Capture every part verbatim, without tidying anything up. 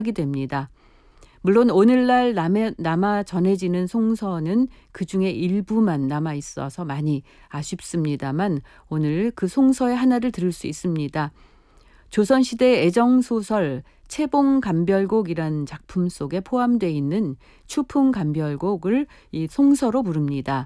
하게 됩니다. 물론 오늘날 남에, 남아 전해지는 송서는 그중에 일부만 남아 있어서 많이 아쉽습니다만 오늘 그 송서의 하나를 들을 수 있습니다. 조선시대 애정소설 채봉감별곡이란 작품 속에 포함되어 있는 추풍감별곡을 이 송서로 부릅니다.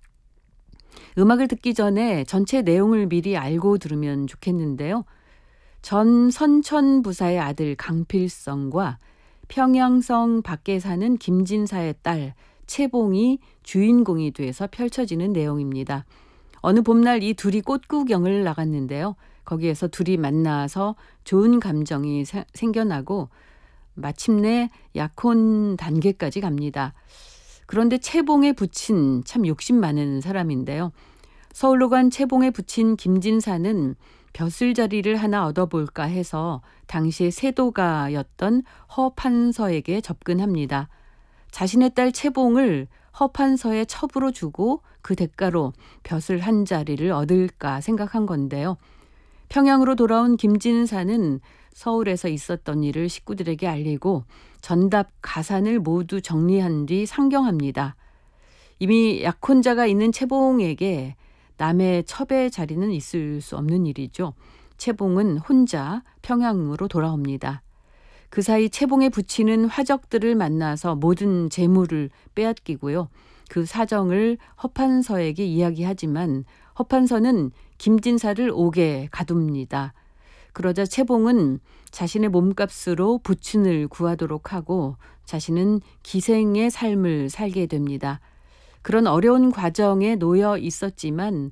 음악을 듣기 전에 전체 내용을 미리 알고 들으면 좋겠는데요. 전 선천부사의 아들 강필성과 평양성 밖에 사는 김진사의 딸 채봉이 주인공이 돼서 펼쳐지는 내용입니다. 어느 봄날 이 둘이 꽃구경을 나갔는데요. 거기에서 둘이 만나서 좋은 감정이 사, 생겨나고 마침내 약혼 단계까지 갑니다. 그런데 채봉의 부친 참 욕심 많은 사람인데요. 서울로 간 채봉의 부친 김진사는 벼슬자리를 하나 얻어볼까 해서 당시의 세도가였던 허판서에게 접근합니다. 자신의 딸 채봉을 허판서의 첩으로 주고 그 대가로 벼슬 한 자리를 얻을까 생각한 건데요. 평양으로 돌아온 김진사는 서울에서 있었던 일을 식구들에게 알리고 전답 가산을 모두 정리한 뒤 상경합니다. 이미 약혼자가 있는 채봉에게 남의 첩의 자리는 있을 수 없는 일이죠. 채봉은 혼자 평양으로 돌아옵니다. 그 사이 채봉의 부친은 화적들을 만나서 모든 재물을 빼앗기고요. 그 사정을 허판서에게 이야기하지만 허판서는 김진사를 옥에 가둡니다. 그러자 채봉은 자신의 몸값으로 부친을 구하도록 하고 자신은 기생의 삶을 살게 됩니다. 그런 어려운 과정에 놓여 있었지만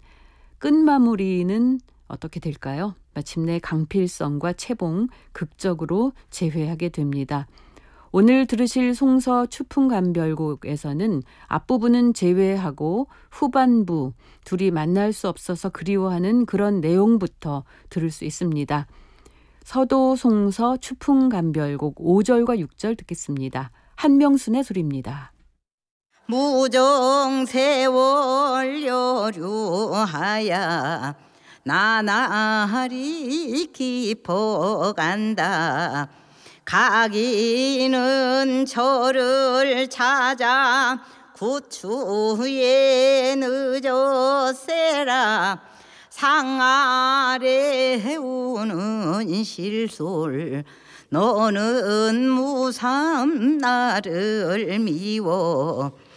끝마무리는 어떻게 될까요? 마침내 강필성과 채봉 극적으로 재회하게 됩니다. 오늘 들으실 송서 추풍감별곡에서는 앞부분은 재회하고 후반부 둘이 만날 수 없어서 그리워하는 그런 내용부터 들을 수 있습니다. 서도송서 추풍감별곡 오 절과 육 절 듣겠습니다. 한명순의 소리입니다. 무정세월 여류하야 나날이 깊어간다. 가기는 저를 찾아 구추에 늦었세라. 상 아래 우는 실솔 너는 무삼 나를 미워